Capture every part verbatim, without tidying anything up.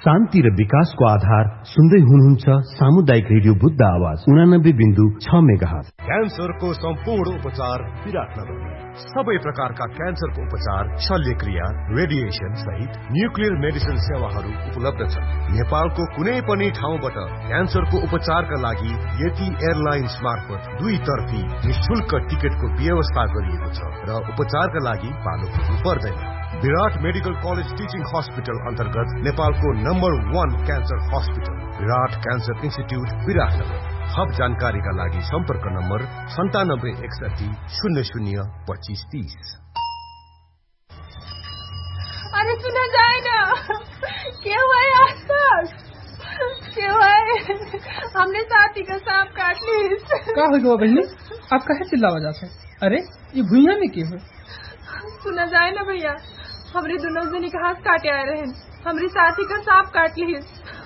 शान्ति र विकासको आधार सुन्दै हुनुहुन्छ सामुदायिक रेडियो बुद्ध आवाज उनानब्बे बिन्दु छ मेगाहर्ज। क्यान्सरको सम्पूर्ण उपचार विराटनगर। सबै प्रकारका क्यान्सरको उपचार, शल्यक्रिया, रेडिएसन सहित न्युक्लियर मेडिसिन सेवाहरू उपलब्ध छन्। नेपालको कुनै पनि ठाउँबाट क्यान्सरको उपचारका लागि यति एयरलाइन्स मार्फत दुई तर्फी निशुल्क टिकटको व्यवस्था गरिएको छ र उपचारका लागि पालो पुग्नु पर्दैन। विराट मेडिकल कलेज टिचिङ हस्पिटल अन्तर्गत नेपालको नम्बर वान क्यान्सर हस्पिटल विराट क्यान्सर इन्स्टिट्युट विराटनगर। थप जानकारीका लागि सम्पर्क नम्बर सन्तानब्बे एकसठी शून्य शून्य पच्चीस तीस। अरे सुना जाए ना, क्या हुआ है आसपास? क्या हुआ है? हमने साथी का सांप काट ली। क्या हो गया बहनी? आप कहे चिल्लावा जाते? अरे ये भुइया में क्यों है? सुना जाए ना भैया, हमारे दोनों जने घास काटे आए रहे, हमारी साथी का सांप काट ली।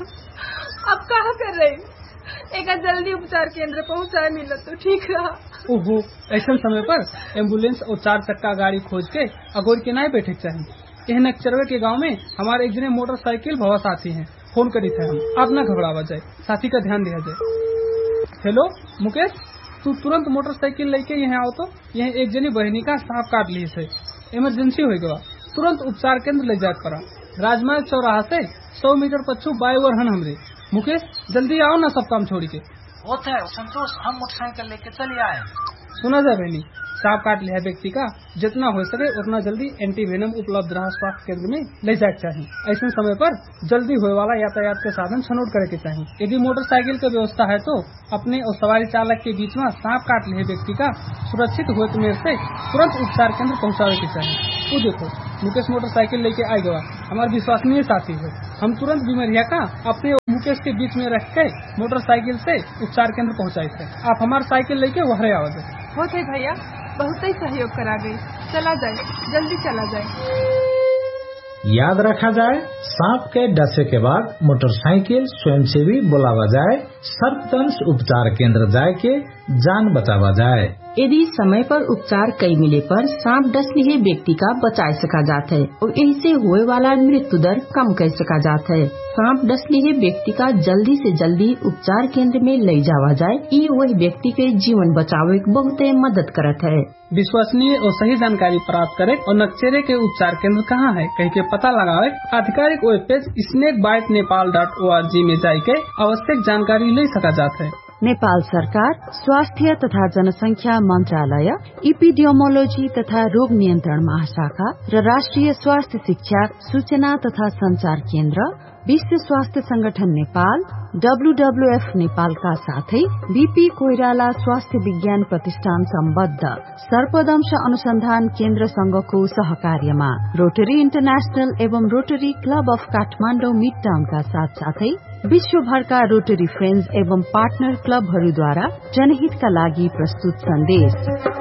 अब कहा कर रहे? एक जल्दी उपचार केंद्र पहुंचाए मिला तो ठीक रहा। ओहो, ऐसा समय पर एम्बुलेंस और चार चक्का गाड़ी खोज के अगोर के नाय बैठे चाहिए। यह नक्चरवे के गांव में हमारे एक जने मोटरसाइकिल भवा साथी हैं, फोन करी थे हम। आप न घबरावा जाए, साथी का ध्यान दिया जाए। हेलो मुकेश, तू तुरंत मोटरसाइकिल लेके यहाँ आओ तो। यह एक जनी बहनी का सांप काट ली है, इमरजेंसी हो गया, तुरंत उपचार केंद्र ले जाकर पड़ा। राजमार्ग चौराहा से सौ मीटर पच्चू बाई और हन हमरे। मुकेश जल्दी आओ ना, सब काम छोड़ के। होता है संतोष, हम मोटरसाइकिल लेके चले आए। सुना जा बहनी, सांप काट लिया व्यक्ति का जितना हो सके उतना जल्दी एंटीवेनम उपलब्ध रहा स्वास्थ्य केंद्र में ले जाना चाहिए। ऐसे समय पर जल्दी होने वाला यातायात के साधन छनौट करे के चाहिए। यदि मोटरसाइकिल की व्यवस्था है तो अपने और सवारी चालक के बीच में सांप काट लिया व्यक्ति का सुरक्षित होते से तुरंत उपचार केंद्र पहुँचावे के चाहिए। वो देखो मुकेश मोटरसाइकिल लेके आ गया, हमारे विश्वसनीय साथी है। हम तुरंत बीमारिया का अपने और मुकेश के बीच में रख के मोटरसाइकिल से उपचार केंद्र पहुँचाए थे। आप हमारे साइकिल लेके वहरे आवाज होते भैया, बहुत ही सहयोग करा गई। चला जाए, जल्दी चला जाए। याद रखा जाए, सांप के डसे के बाद मोटरसाइकिल स्वयंसेवी बुलावा जाए, सर्पदंश उपचार केंद्र जाए के जान बचावा जाए। यदि समय पर उपचार कई मिले पर सांप डस लिए व्यक्ति का बचाए सका जाता है और यही से हुए वाला मृत्यु दर कम कर सका जाता है। सांप डस लिए व्यक्ति का जल्दी से जल्दी उपचार केंद्र में ले जावा जाए, ये वही व्यक्ति के जीवन बचावे बहुत मदद करत है। विश्वसनीय और सही जानकारी प्राप्त करे और नक्चेरे के उपचार केंद्र कहाँ है कह के पता लगावे, आधिकारिक web page snake bite Nepal dot O R G में जाके आवश्यक जानकारी ले सका जाता है। नेपाल सरकार स्वास्थ्य तथा जनसंख्या मंत्रालय, इपिडियोमोलोजी तथा रोग नियन्त्रण महाशाखा र राष्ट्रिय स्वास्थ्य शिक्षा सूचना तथा संचार केन्द्र, विश्व स्वास्थ्य संगठन नेपाल, डब्ल्यूडब्ल्यूएफ नेपालका साथै बीपी कोइराला स्वास्थ्य विज्ञान प्रतिष्ठान सम्बद्ध सर्पदंश अनुसन्धान केन्द्र संघको सहकार्यमा रोटरी इन्टरनेशनल एवं रोटरी क्लब अफ काठमाडौँ मिड टाउनका साथ साथै विश्वभरका रोटरी फ्रेन्ड्स एवं पार्टनर क्लबहरूद्वारा जनहितका लागि प्रस्तुत सन्देश।